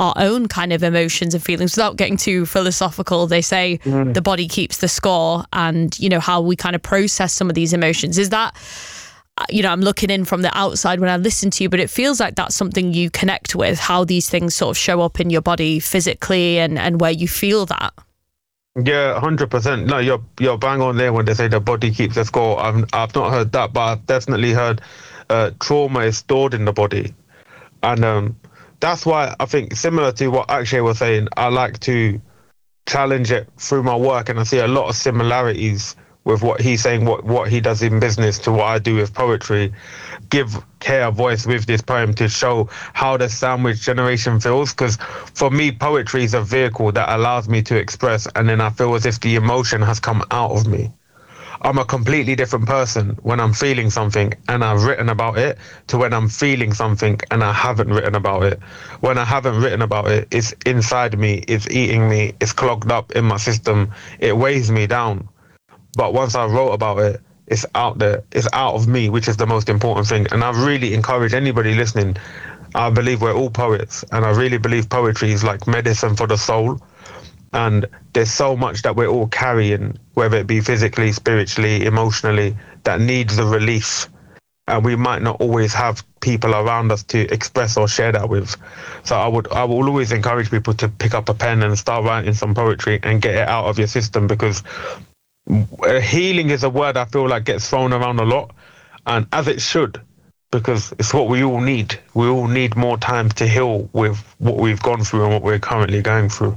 our own kind of emotions and feelings. Without getting too philosophical, they say the body keeps the score, and, you know, how we kind of process some of these emotions. Is that, you know, I'm looking in from the outside when I listen to you, but it feels like that's something you connect with, how these things sort of show up in your body physically and where you feel that. Yeah, 100%. No, you're bang on there when they say the body keeps the score. I've not heard that, but I've definitely heard trauma is stored in the body, and that's why I think, similar to what Akshay was saying, I like to challenge it through my work, and I see a lot of similarities with what he's saying, what he does in business, to what I do with poetry. Give Care a voice with this poem to show how the sandwich generation feels, because for me, poetry is a vehicle that allows me to express, and then I feel as if the emotion has come out of me. I'm a completely different person when I'm feeling something and I've written about it, to when I'm feeling something and I haven't written about it. When I haven't written about it, it's inside me, it's eating me, it's clogged up in my system, it weighs me down. But once I wrote about it, it's out there, it's out of me, which is the most important thing. And I really encourage anybody listening, I believe we're all poets, and I really believe poetry is like medicine for the soul. And there's so much that we're all carrying, whether it be physically, spiritually, emotionally, that needs the release. And we might not always have people around us to express or share that with. So I will always encourage people to pick up a pen and start writing some poetry and get it out of your system, because healing is a word I feel like gets thrown around a lot, and as it should, because it's what we all need. We all need more time to heal with what we've gone through and what we're currently going through.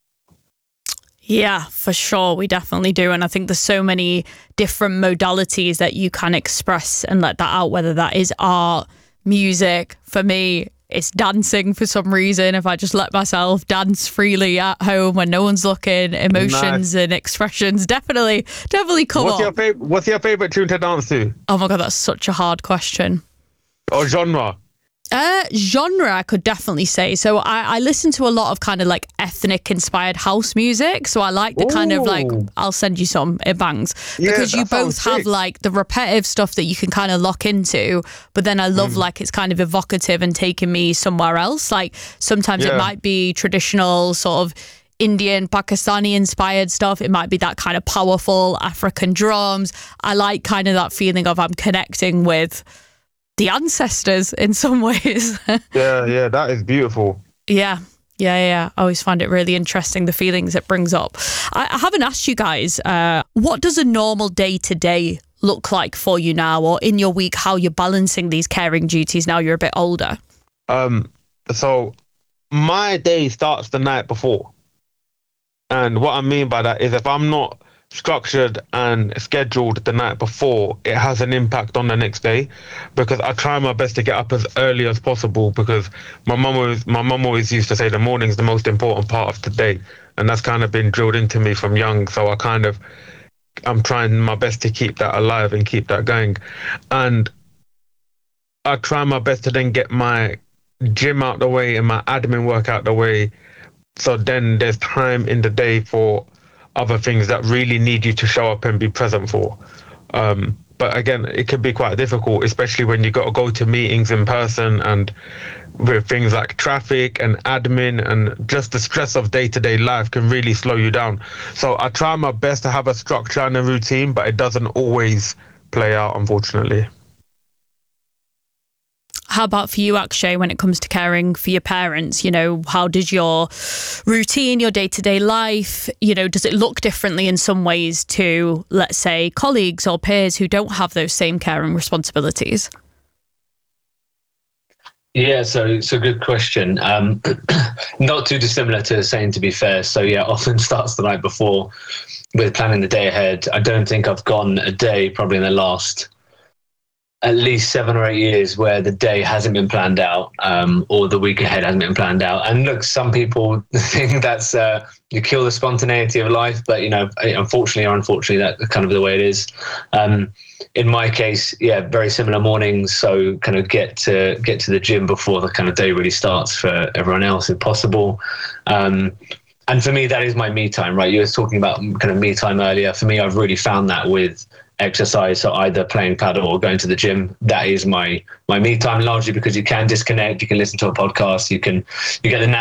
Yeah, for sure. We definitely do. And I think there's so many different modalities that you can express and let that out, whether that is art, music. For me, it's dancing for some reason. If I just let myself dance freely at home when no one's looking, emotions and expressions definitely come up. What's your favorite tune to dance to? Oh my God, that's such a hard question. Or genre? Genre, I could definitely say. So I listen to a lot of kind of like ethnic inspired house music. So I like the kind of like, I'll send you some, it bangs. Because you both have like the repetitive stuff that you can kind of lock into, but then I love like it's kind of evocative and taking me somewhere else. Like sometimes it might be traditional sort of Indian, Pakistani inspired stuff. It might be that kind of powerful African drums. I like kind of that feeling of I'm connecting with the ancestors in some ways. yeah, that is beautiful. Yeah. I always find it really interesting, the feelings it brings up. I haven't asked you guys, what does a normal day-to-day look like for you now, or in your week, how you're balancing these caring duties now you're a bit older? So my day starts the night before. And what I mean by that is, if I'm not structured and scheduled the night before, it has an impact on the next day, because I try my best to get up as early as possible, because my mum always used to say the morning's the most important part of the day, and that's kind of been drilled into me from young. So I'm trying my best to keep that alive and keep that going, and I try my best to then get my gym out the way and my admin work out the way, so then there's time in the day for other things that really need you to show up and be present for. But again, it can be quite difficult, especially when you got to go to meetings in person, and with things like traffic and admin and just the stress of day-to-day life can really slow you down. So I try my best to have a structure and a routine, but it doesn't always play out, unfortunately. How about for you, Akshay, when it comes to caring for your parents? You know, how does your routine, your day-to-day life, you know, does it look differently in some ways to, let's say, colleagues or peers who don't have those same caring responsibilities? Yeah, so it's a good question. Not too dissimilar to saying, to be fair. So yeah, often starts the night before with planning the day ahead. I don't think I've gone a day probably in the last at least 7 or 8 years where the day hasn't been planned out, or the week ahead hasn't been planned out. And look, some people think that's you kill the spontaneity of life, but you know, unfortunately, that's kind of the way it is. In my case, yeah, very similar mornings. So kind of get to the gym before the kind of day really starts for everyone else, if possible. And for me, that is my me time, right? You were talking about kind of me time earlier. For me, I've really found that with exercise, so either playing paddle or going to the gym. That is my me time, largely because you can disconnect, you can listen to a podcast, you get the